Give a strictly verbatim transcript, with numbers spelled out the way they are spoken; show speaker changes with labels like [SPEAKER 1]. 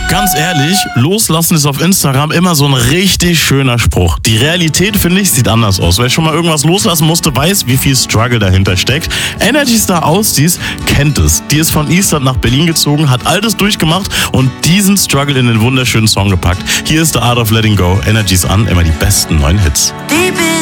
[SPEAKER 1] Ganz ehrlich, loslassen ist auf Instagram immer so ein richtig schöner Spruch. Die Realität, finde ich, sieht anders aus. Wer schon mal irgendwas loslassen musste, weiß, wie viel Struggle dahinter steckt. Energy Star Austis kennt es. Die ist von Eastern nach Berlin gezogen, hat alles durchgemacht und diesen Struggle in den wunderschönen Song gepackt. Hier ist The Art of Letting Go. Energy's an, immer die besten neuen Hits.